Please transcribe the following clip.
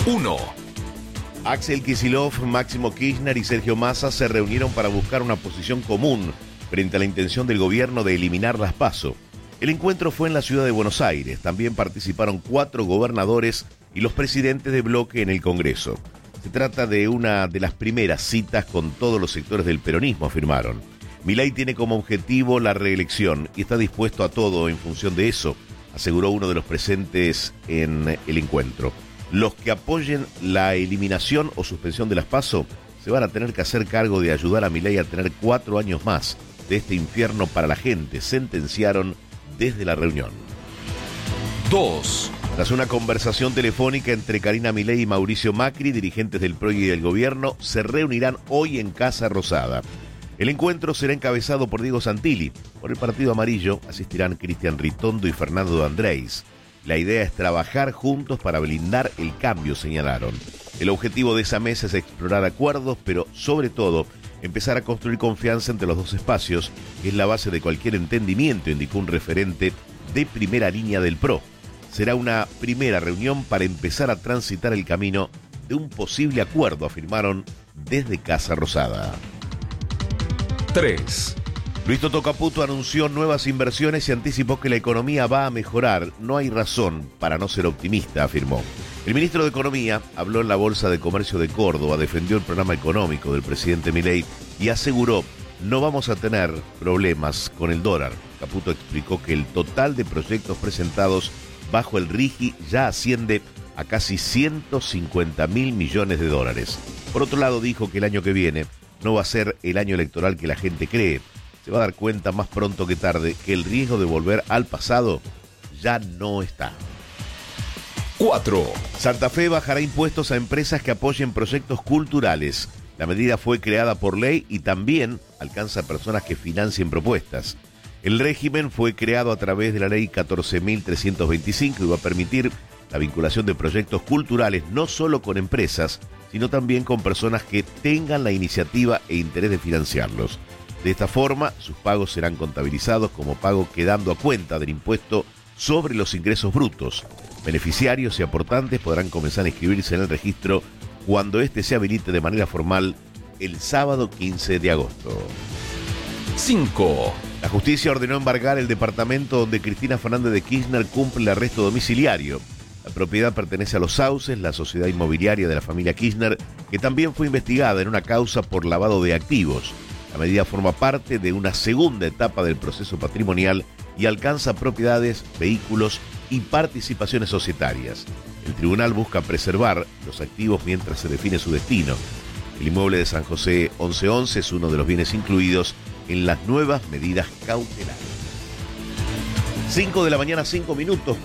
1. Axel Kicillof, Máximo Kirchner y Sergio Massa se reunieron para buscar una posición común frente a la intención del gobierno de eliminar las PASO. El encuentro fue en la ciudad de Buenos Aires. También participaron 4 gobernadores y los presidentes de bloque en el Congreso. Se trata de una de las primeras citas con todos los sectores del peronismo, afirmaron. Milei tiene como objetivo la reelección y está dispuesto a todo en función de eso, aseguró uno de los presentes en el encuentro. Los que apoyen la eliminación o suspensión de las PASO se van a tener que hacer cargo de ayudar a Milei a tener 4 años más de este infierno para la gente, sentenciaron desde la reunión. 2. Tras una conversación telefónica entre Karina Milei y Mauricio Macri, dirigentes del PRO y del gobierno se reunirán hoy en Casa Rosada. El encuentro será encabezado por Diego Santilli. Por el Partido Amarillo asistirán Cristian Ritondo y Fernando de Andrés. La idea es trabajar juntos para blindar el cambio, señalaron. El objetivo de esa mesa es explorar acuerdos, pero sobre todo empezar a construir confianza entre los dos espacios, que es la base de cualquier entendimiento, indicó un referente de primera línea del PRO. Será una primera reunión para empezar a transitar el camino de un posible acuerdo, afirmaron desde Casa Rosada. 3. Luis Toto Caputo anunció nuevas inversiones y anticipó que la economía va a mejorar. No hay razón para no ser optimista, afirmó. El ministro de Economía habló en la Bolsa de Comercio de Córdoba, defendió el programa económico del presidente Milei y aseguró: no vamos a tener problemas con el dólar. Caputo explicó que el total de proyectos presentados bajo el RIGI ya asciende a casi 150.000 millones de dólares. Por otro lado, dijo que el año que viene no va a ser el año electoral que la gente cree. Se va a dar cuenta más pronto que tarde que el riesgo de volver al pasado ya no está. 4. Santa Fe bajará impuestos a empresas que apoyen proyectos culturales. La medida fue creada por ley y también alcanza a personas que financien propuestas. El régimen fue creado a través de la ley 14.325 y va a permitir la vinculación de proyectos culturales no solo con empresas, sino también con personas que tengan la iniciativa e interés de financiarlos. De esta forma, sus pagos serán contabilizados como pago quedando a cuenta del impuesto sobre los ingresos brutos. Beneficiarios y aportantes podrán comenzar a inscribirse en el registro cuando éste se habilite de manera formal el sábado 15 de agosto. 5. La justicia ordenó embargar el departamento donde Cristina Fernández de Kirchner cumple el arresto domiciliario. La propiedad pertenece a Los Sauces, la sociedad inmobiliaria de la familia Kirchner, que también fue investigada en una causa por lavado de activos. La medida forma parte de una segunda etapa del proceso patrimonial y alcanza propiedades, vehículos y participaciones societarias. El tribunal busca preservar los activos mientras se define su destino. El inmueble de San José 1111 es uno de los bienes incluidos en las nuevas medidas cautelares. 5 de la mañana, 5 minutos.